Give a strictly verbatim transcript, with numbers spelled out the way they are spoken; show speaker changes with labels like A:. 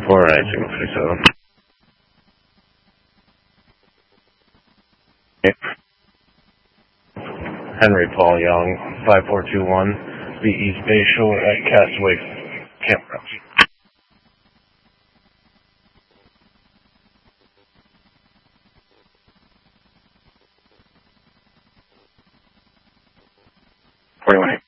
A: four nine two three seven. Henry Paul Young, five four two one, the East Bay Shore at Castaway Campground. forty-one.